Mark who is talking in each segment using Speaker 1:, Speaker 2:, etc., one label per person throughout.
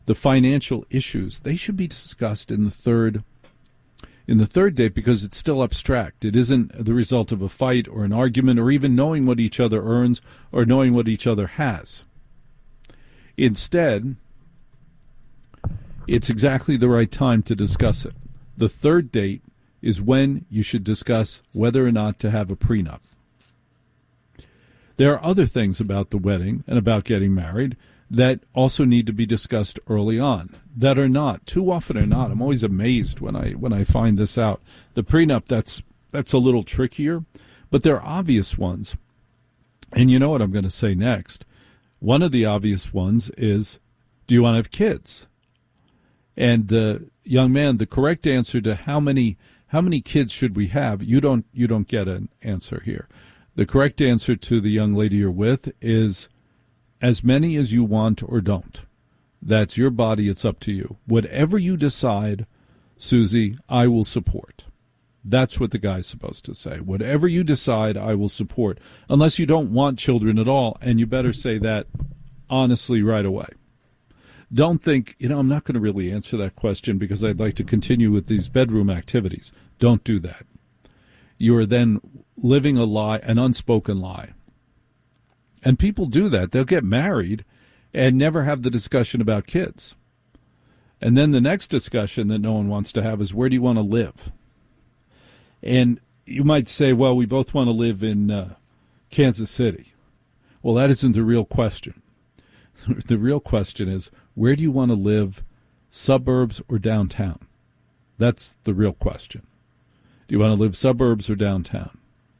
Speaker 1: the financial issues, they should be discussed in the third date, because it's still abstract. It isn't the result of a fight or an argument or even knowing what each other earns or knowing what each other has. Instead, it's exactly the right time to discuss it. The third date is when you should discuss whether or not to have a prenup. There are other things about the wedding and about getting married that also need to be discussed early on, that are not. Too often are not. I'm always amazed when I find this out. The prenup, that's a little trickier, but there are obvious ones. And you know what I'm going to say next. One of the obvious ones is, do you want to have kids? And young man, the correct answer to how many kids should we have, you don't get an answer here. The correct answer to the young lady you're with is as many as you want or don't. That's your body. It's up to you. Whatever you decide, Susie, I will support. That's what the guy's supposed to say. Whatever you decide, I will support. Unless you don't want children at all, and you better say that honestly right away. Don't think, I'm not going to really answer that question because I'd like to continue with these bedroom activities. Don't do that. You are then living a lie, an unspoken lie. And people do that. They'll get married and never have the discussion about kids. And then the next discussion that no one wants to have is, where do you want to live? And you might say, well, we both want to live in Kansas City. Well, that isn't the real question. The real question is, where do you want to live, suburbs or downtown? That's the real question. Do you want to live suburbs or downtown?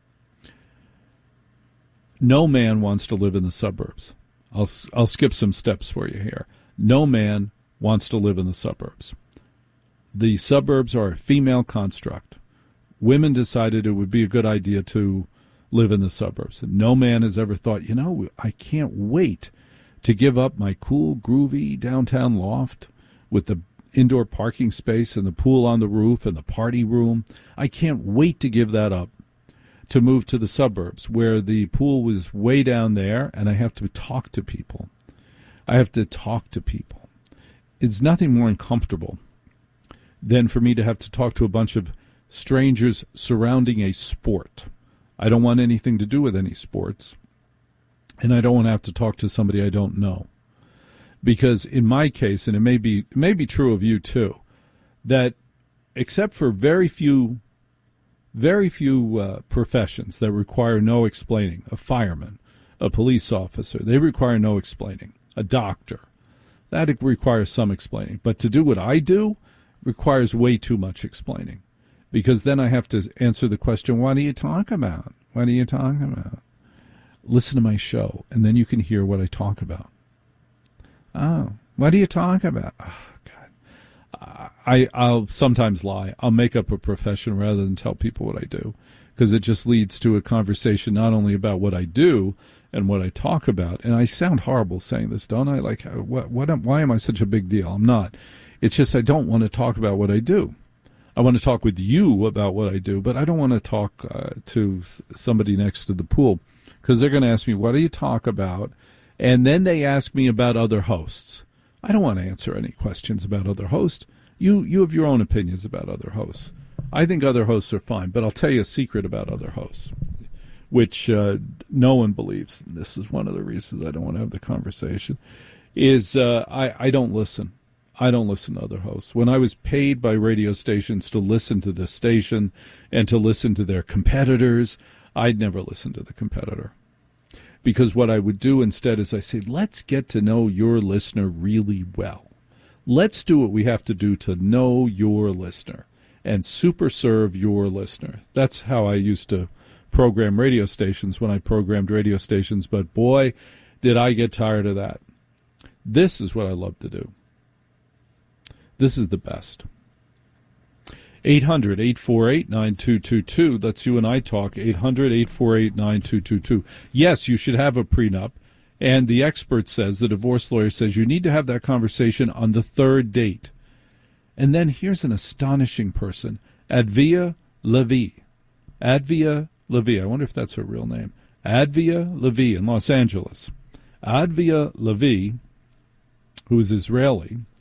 Speaker 1: No man wants to live in the suburbs. I'll skip some steps for you here. No man wants to live in the suburbs. The suburbs are a female construct. Women decided it would be a good idea to live in the suburbs. No man has ever thought, I can't wait to give up my cool, groovy downtown loft with the indoor parking space and the pool on the roof and the party room. I can't wait to give that up to move to the suburbs where the pool was way down there and I have to talk to people. It's nothing more uncomfortable than for me to have to talk to a bunch of strangers surrounding a sport. I don't want anything to do with any sports, and I don't want to have to talk to somebody I don't know. Because in my case, and it may be true of you too, that except for very few professions that require no explaining, a fireman, a police officer, they require no explaining, a doctor, that requires some explaining. But to do what I do requires way too much explaining, because then I have to answer the question, what do you talk about? What are you talking about? Listen to my show, and then you can hear what I talk about. Oh, what do you talk about? Oh, God. I'll sometimes lie. I'll make up a profession rather than tell people what I do, because it just leads to a conversation not only about what I do and what I talk about. And I sound horrible saying this, don't I? Like, why am I such a big deal? I'm not. It's just I don't want to talk about what I do. I want to talk with you about what I do, but I don't want to talk to somebody next to the pool, because they're going to ask me, what do you talk about? And then they ask me about other hosts. I don't want to answer any questions about other hosts. You have your own opinions about other hosts. I think other hosts are fine, but I'll tell you a secret about other hosts, which no one believes. This is one of the reasons I don't want to have the conversation, is I don't listen. I don't listen to other hosts. When I was paid by radio stations to listen to this station and to listen to their competitors, I'd never listen to the competitor. Because what I would do instead is I say, let's get to know your listener really well. Let's do what we have to do to know your listener and super serve your listener. That's how I used to program radio stations when I programmed radio stations, but boy, did I get tired of that. This is what I love to do. This is the best. 800-848-9222. That's you and I talk. 800-848-9222. Yes, you should have a prenup. And the expert says, the divorce lawyer says, you need to have that conversation on the third date. And then here's an astonishing person, Advia Levy. Advia Levy. I wonder if that's her real name. Advia Levy in Los Angeles. Advia Levy who is Israeli,